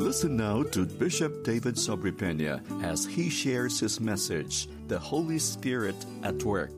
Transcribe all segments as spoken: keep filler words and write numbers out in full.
Listen now to Bishop David Sobrepena as he shares his message, The Holy Spirit at Work.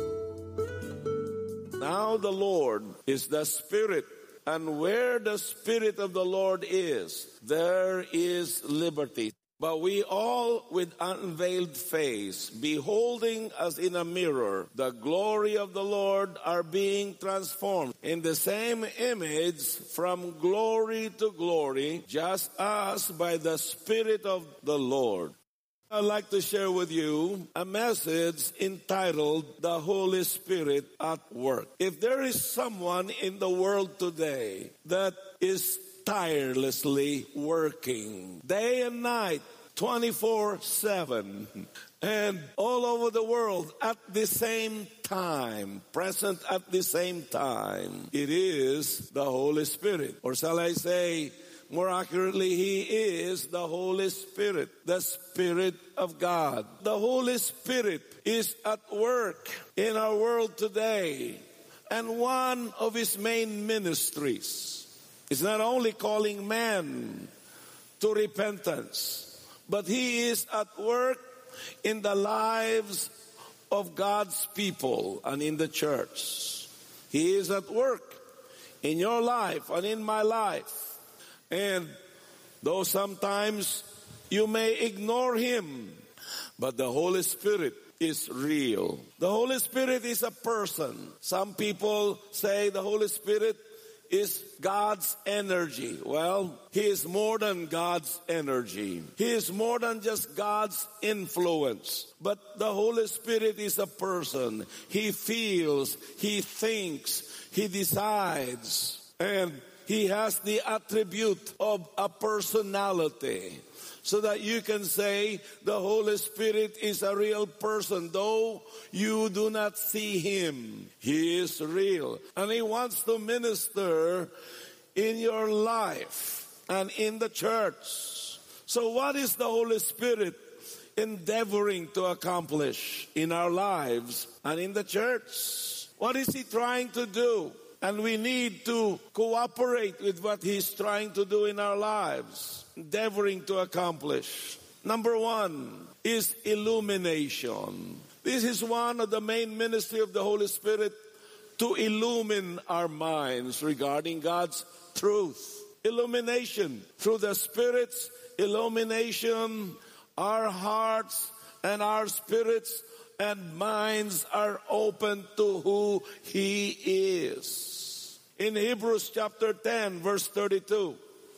Now the Lord is the Spirit, and where the Spirit of the Lord is, there is liberty. But we all, with unveiled face, beholding as in a mirror the glory of the Lord, are being transformed in the same image from glory to glory, just as by the Spirit of the Lord. I'd like to share with you a message entitled, The Holy Spirit at Work. If there is someone in the world today that is tirelessly working day and night, twenty-four seven, and all over the world at the same time, present at the same time, it is the Holy Spirit. Or shall I say, more accurately, He is the Holy Spirit, the Spirit of God. The Holy Spirit is at work in our world today, and one of His main ministries is not only calling man to repentance, but He is at work in the lives of God's people and in the church. He is at work in your life and in my life. And though sometimes you may ignore Him, but the Holy Spirit is real. The Holy Spirit is a person. Some people say the Holy Spirit is God's energy. Well, He is more than God's energy. He is more than just God's influence. But the Holy Spirit is a person. He feels, He thinks, He decides, and He has the attribute of a personality. So that you can say the Holy Spirit is a real person, though you do not see Him. He is real. And He wants to minister in your life and in the church. So what is the Holy Spirit endeavoring to accomplish in our lives and in the church? What is He trying to do? And we need to cooperate with what He's trying to do in our lives, endeavoring to accomplish. Number one is illumination. This is one of the main ministry of the Holy Spirit, to illumine our minds regarding God's truth. Illumination. Through the Spirit's illumination, our hearts and our spirits and minds are open to who He is. In Hebrews chapter ten, verse thirty-two,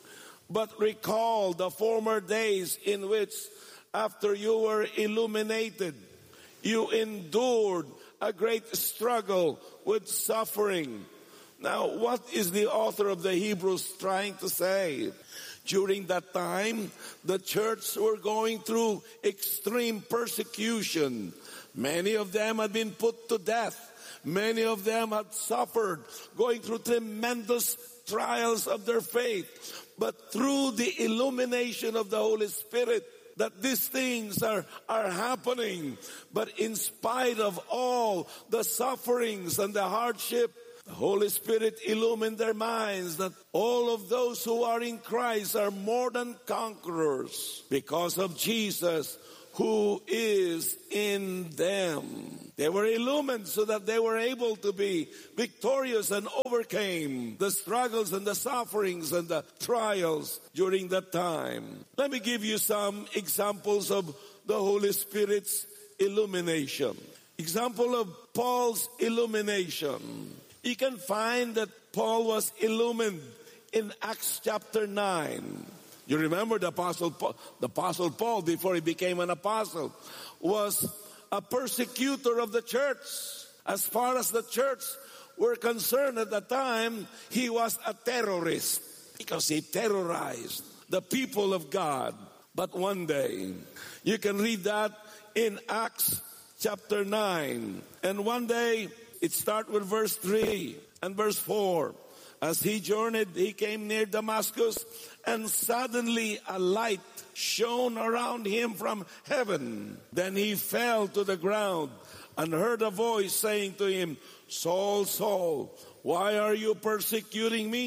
but recall the former days in which, after you were illuminated, you endured a great struggle with suffering. Now, what is the author of the Hebrews trying to say? During that time, the church were going through extreme persecution. Many of them had been put to death. Many of them had suffered, going through tremendous trials of their faith. But through the illumination of the Holy Spirit, that these things are, are happening. But in spite of all the sufferings and the hardship, the Holy Spirit illumined their minds that all of those who are in Christ are more than conquerors because of Jesus who is in them. They were illumined so that they were able to be victorious and overcame the struggles and the sufferings and the trials during that time. Let me give you some examples of the Holy Spirit's illumination. Example of Paul's illumination. You can find that Paul was illumined in Acts chapter nine. You remember the apostle Paul, the apostle Paul, before he became an apostle, was a persecutor of the church. As far as the church were concerned at the time, he was a terrorist because he terrorized the people of God. But one day, you can read that in Acts chapter nine. And one day, it starts with verse three and verse four. As he journeyed, he came near Damascus, and suddenly a light shone around him from heaven. Then he fell to the ground and heard a voice saying to him, Saul, Saul, why are you persecuting me?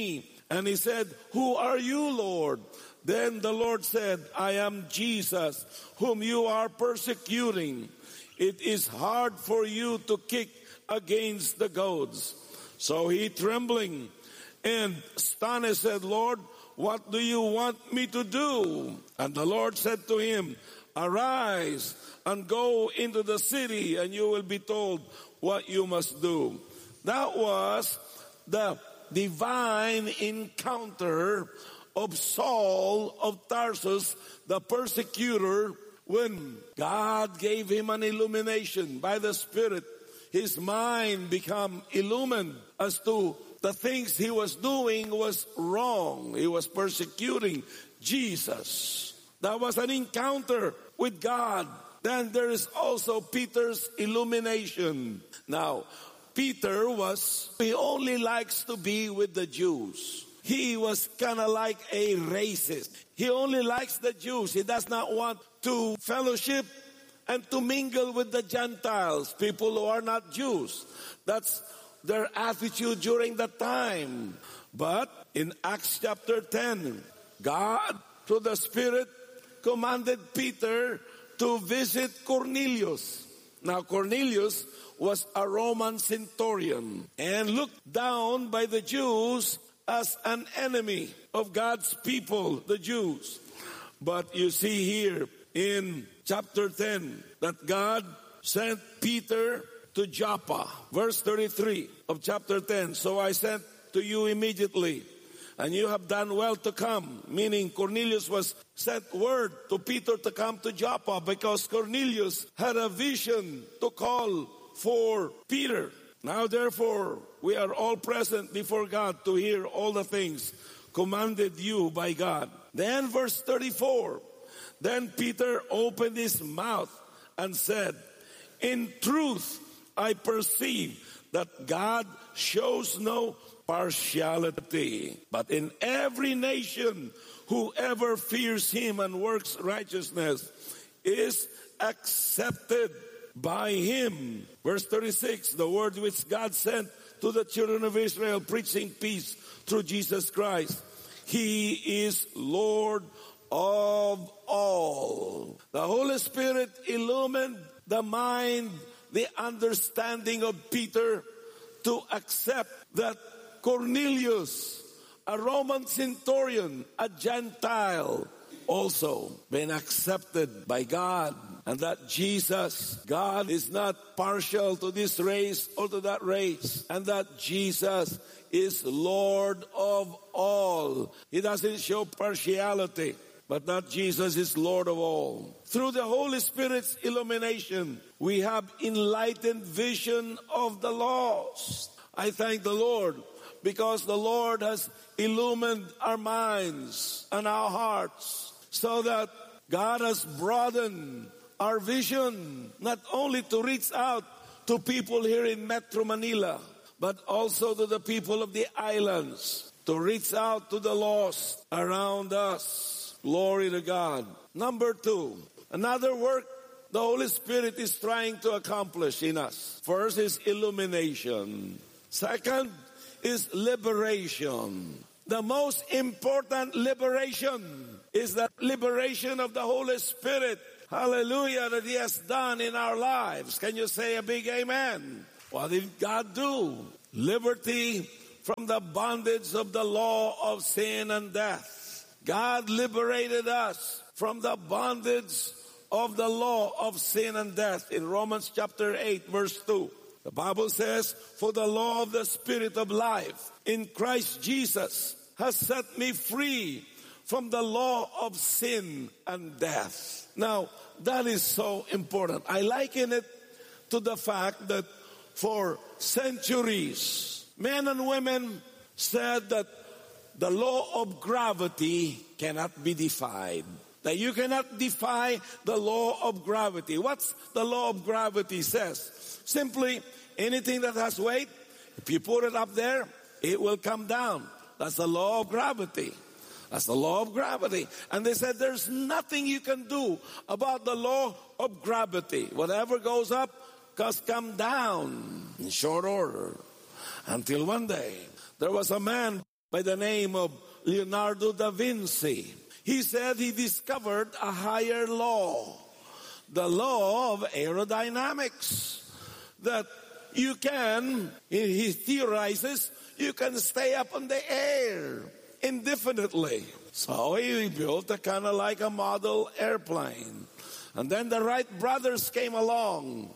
And he said, "Who are you, Lord?" Then the Lord said, "I am Jesus, whom you are persecuting. It is hard for you to kick against the goads." So he, trembling and astonished, said, "Lord, what do you want me to do?" And the Lord said to him, "Arise and go into the city, and you will be told what you must do." That was the divine encounter of Saul of Tarsus, the persecutor, when God gave him an illumination by the Spirit. His mind became illumined as to the things he was doing was wrong. He was persecuting Jesus. That was an encounter with God. Then there is also Peter's illumination. Now, Peter was, he only likes to be with the Jews. He was kind of like a racist. He only likes the Jews. He does not want to fellowship and to mingle with the Gentiles, people who are not Jews. That's their attitude during that time. But in Acts chapter ten, God, through the Spirit, commanded Peter to visit Cornelius. Now, Cornelius was a Roman centurion and looked down by the Jews as an enemy of God's people, the Jews. But you see here in chapter ten that God sent Peter to Joppa. Verse thirty-three of chapter ten. "So I sent to you immediately, and you have done well to come." Meaning Cornelius was sent word to Peter to come to Joppa because Cornelius had a vision to call for Peter. Now therefore we are all present before God to hear all the things commanded you by God. Then verse thirty-four. "Then Peter opened his mouth and said, 'In truth I perceive that God shows no partiality, but in every nation whoever fears him and works righteousness is accepted by him.'" Verse thirty-six, "The word which God sent to the children of Israel, preaching peace through Jesus Christ. He is Lord of all." The Holy Spirit illumined the mind, the understanding of Peter to accept that Cornelius, a Roman centurion, a Gentile, also been accepted by God. And that Jesus, God is not partial to this race or to that race. And that Jesus is Lord of all. He doesn't show partiality, but that Jesus is Lord of all. Through the Holy Spirit's illumination, we have enlightened vision of the lost. I thank the Lord because the Lord has illumined our minds and our hearts so that God has broadened our vision, not only to reach out to people here in Metro Manila, but also to the people of the islands, to reach out to the lost around us. Glory to God. Number two, another work the Holy Spirit is trying to accomplish in us. First is illumination. Second is liberation. The most important liberation is the liberation of the Holy Spirit. Hallelujah, that He has done in our lives. Can you say a big amen? What did God do? Liberty from the bondage of the law of sin and death. God liberated us from the bondage of the law of sin and death. In Romans chapter eight, verse two, the Bible says, "For the law of the Spirit of life in Christ Jesus has set me free from the law of sin and death." Now, that is so important. I liken it to the fact that for centuries, men and women said that the law of gravity cannot be defied. That you cannot defy the law of gravity. What's the law of gravity says? Simply, anything that has weight, if you put it up there, it will come down. That's the law of gravity. That's the law of gravity. And they said there's nothing you can do about the law of gravity. Whatever goes up must come down in short order. Until one day, there was a man by the name of Leonardo da Vinci. He said he discovered a higher law, the law of aerodynamics, that you can, he theorizes, you can stay up in the air indefinitely. So he built a kind of like a model airplane. And then the Wright brothers came along.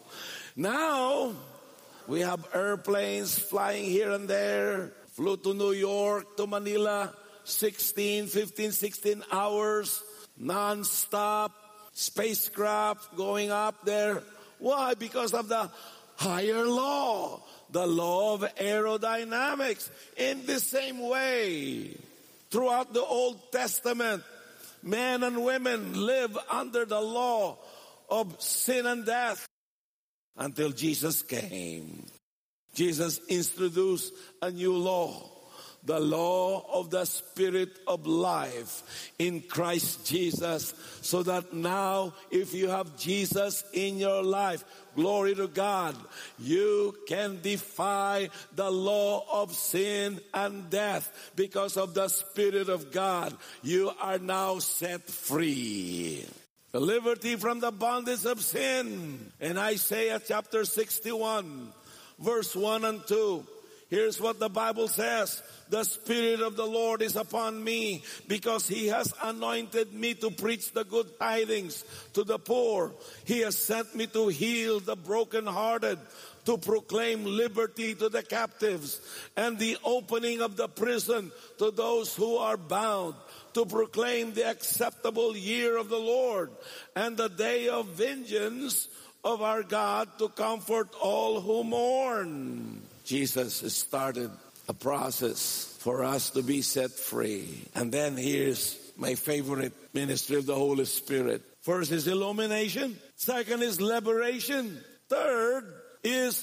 Now we have airplanes flying here and there. Flew to New York, to Manila, sixteen, fifteen, sixteen hours, non-stop, spacecraft going up there. Why? Because of the higher law, the law of aerodynamics. In the same way, throughout the Old Testament, men and women live under the law of sin and death until Jesus came. Jesus introduced a new law, the law of the Spirit of life in Christ Jesus, so that now if you have Jesus in your life, glory to God, you can defy the law of sin and death because of the Spirit of God. You are now set free. The liberty from the bondage of sin. In Isaiah chapter sixty-one, verse one and two. Here's what the Bible says. The Spirit of the Lord is upon me because He has anointed me to preach the good tidings to the poor. He has sent me to heal the brokenhearted, to proclaim liberty to the captives and the opening of the prison to those who are bound, to proclaim the acceptable year of the Lord and the day of vengeance of our God, to comfort all who mourn. Jesus started a process for us to be set free. And then here's my favorite ministry of the Holy Spirit. First is illumination. Second is liberation. Third is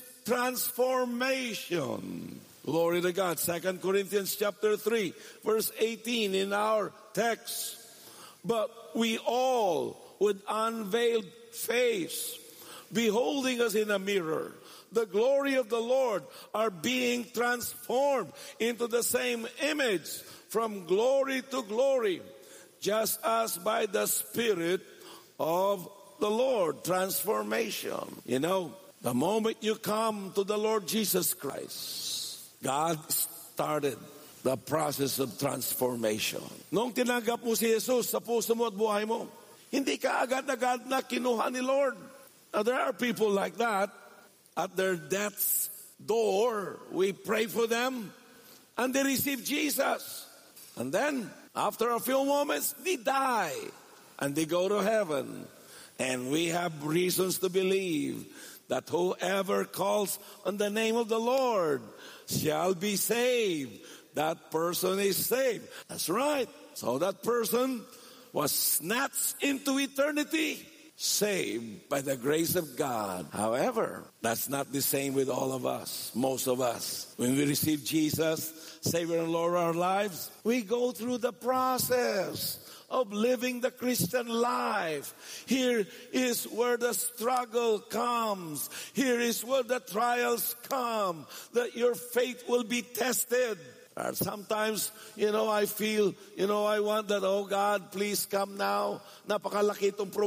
transformation. Glory to God. Second Corinthians chapter three, verse eighteen in our text. But we all with unveiled face, beholding us in a mirror, the glory of the Lord, are being transformed into the same image from glory to glory, just as by the Spirit of the Lord. Transformation. You know, the moment you come to the Lord Jesus Christ, God started the process of transformation. Nung tinanggap mo si Jesus sa puso mo at buhay mo, hindi ka agad-agad na kinuha ni Lord. Now, there are people like that. At their death's door, we pray for them, and they receive Jesus. And then, after a few moments, they die, and they go to heaven. And we have reasons to believe that whoever calls on the name of the Lord shall be saved. That person is saved. That's right. So that person was snatched into eternity, saved by the grace of God. However, that's not the same with all of us, most of us. When we receive Jesus, Savior and Lord of our lives, we go through the process of living the Christian life. Here is where the struggle comes. Here is where the trials come, that your faith will be tested. Or sometimes, you know, I feel, you know, I want that, oh God, please come now. Napakalaki itong